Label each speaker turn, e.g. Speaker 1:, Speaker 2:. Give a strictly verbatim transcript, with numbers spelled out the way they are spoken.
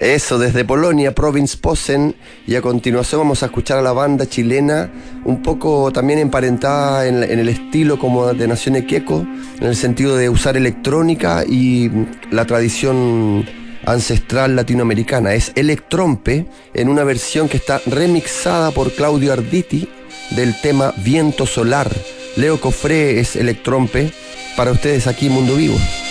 Speaker 1: Eso, desde Polonia, Province Posen, y a continuación vamos a escuchar a la banda chilena, un poco también emparentada en, en el estilo como de Nación Ekeko, en el sentido de usar electrónica y la tradición ancestral latinoamericana. Es Electrompe, en una versión que está remixada por Claudio Arditi del tema Viento Solar. Leo Cofré es Electrompe, para ustedes aquí en Mundo Vivo.